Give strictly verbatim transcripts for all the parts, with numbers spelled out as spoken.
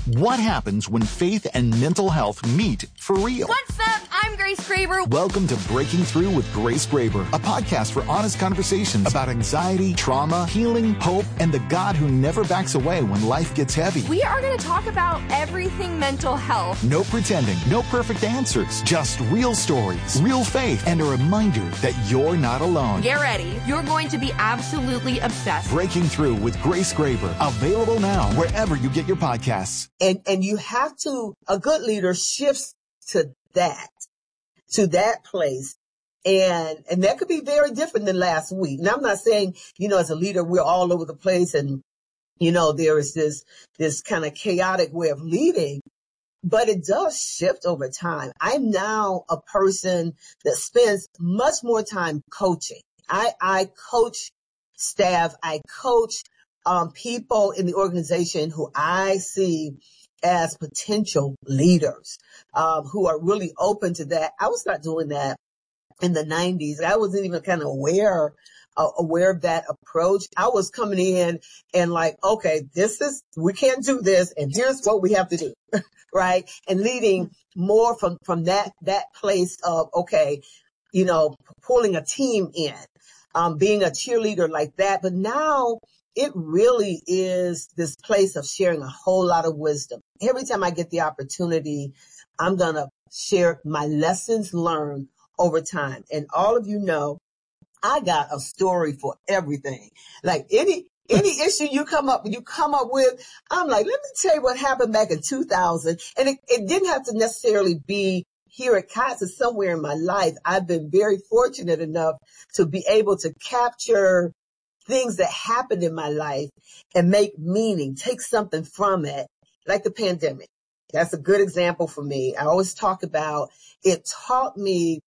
What happens when faith and mental health meet for real? What's up? I'm Grace Graber. Welcome to Breaking Through with Grace Graber, a podcast for honest conversations about anxiety, trauma, healing, hope, and the God who never backs away when life gets heavy. We are going to talk about everything mental health. No pretending, no perfect answers, just real stories, real faith, and a reminder that you're not alone. Get ready. You're going to be absolutely obsessed. Breaking Through with Grace Graber, available now wherever you get your podcasts. And, and you have to, a good leader shifts to that, to that place. And, and that could be very different than last week. And I'm not saying, you know, as a leader, we're all over the place and, you know, there is this, this kind of chaotic way of leading, but it does shift over time. I'm now a person that spends much more time coaching. I, I coach staff. I coach um, people in the organization who I see as potential leaders, um, who are really open to that. I was not doing that in the nineties. I wasn't even kind of aware, uh, aware of that approach. I was coming in and like, okay, this is, we can't do this. And here's what we have to do. Right. And leading more from, from that, that place of, okay, you know, pulling a team in, um, being a cheerleader like that. But now it really is this place of sharing a whole lot of wisdom. Every time I get the opportunity, I'm going to share my lessons learned over time. And all of you know, I got a story for everything. Like any, any issue you come up, you come up with, I'm like, let me tell you what happened back in two thousand. And it, it didn't have to necessarily be here at Cox. It's somewhere in my life. I've been very fortunate enough to be able to capture things that happened in my life and make meaning, take something from it, like the pandemic. That's a good example for me. I always talk about it taught me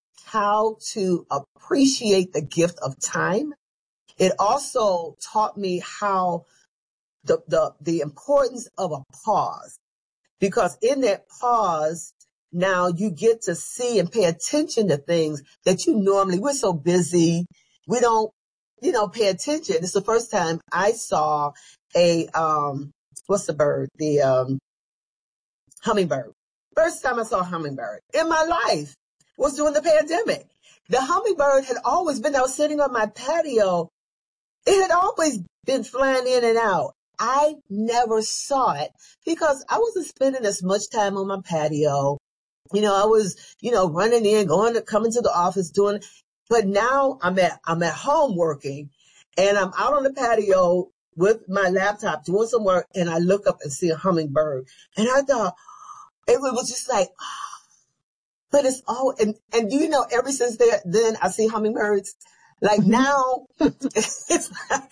how to appreciate the gift of time. It also taught me how the, the, the importance of a pause, because in that pause, now you get to see and pay attention to things that you normally, we're so busy. We don't, you know, pay attention. It's the first time I saw a, um, what's the bird? The, um, hummingbird. First time I saw a hummingbird in my life was during the pandemic. The hummingbird had always been, I was sitting on my patio. It had always been flying in and out. I never saw it because I wasn't spending as much time on my patio. You know, I was, you know, running in, going to, coming to the office, doing. But now I'm at, I'm at home working and I'm out on the patio with my laptop doing some work and I look up and see a hummingbird. And I thought, it was just like, oh, but it's all, and, and do you know, ever since there, then I see hummingbirds. Like now, it's like,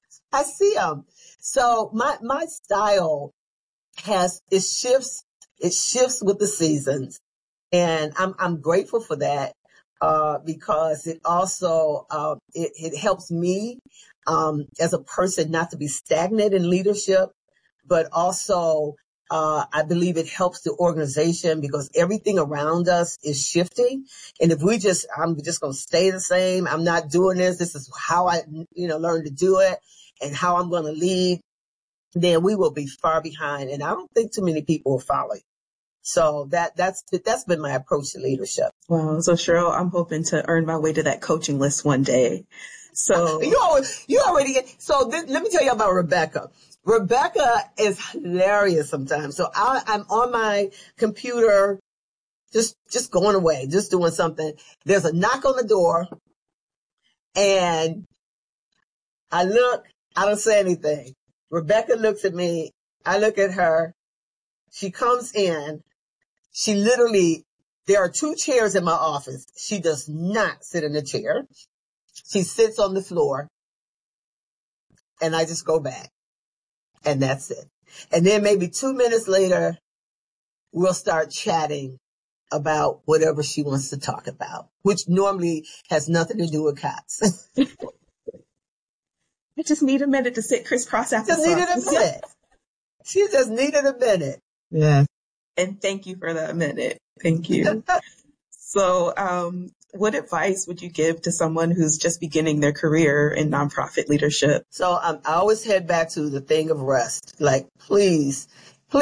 I see them. So my, my style has, it shifts, it shifts with the seasons. And I'm, I'm grateful for that. Uh, because it also, uh, it, it helps me, um, as a person not to be stagnant in leadership, but also, uh, I believe it helps the organization because everything around us is shifting. And if we just, I'm just going to stay the same. I'm not doing this. This is how I, you know, learned to do it and how I'm going to lead. Then we will be far behind. And I don't think too many people will follow you. So that, that's, that's been my approach to leadership. Wow. So Cheryl, I'm hoping to earn my way to that coaching list one day. So you always, you already, so th- let me tell you about Rebecca. Rebecca is hilarious sometimes. So I, I'm on my computer, just, just going away, just doing something. There's a knock on the door and I look, I don't say anything. Rebecca looks at me. I look at her. She comes in. She literally, there are two chairs in my office. She does not sit in a chair. She sits on the floor and I just go back and that's it. And then maybe two minutes later, we'll start chatting about whatever she wants to talk about, which normally has nothing to do with cops. I just need a minute to sit crisscross applesauce. Just needed a minute. She just needed a minute. Yeah. And thank you for that minute. Thank you. So, um, what advice would you give to someone who's just beginning their career in nonprofit leadership? So um, I always head back to the thing of rest. Like, please,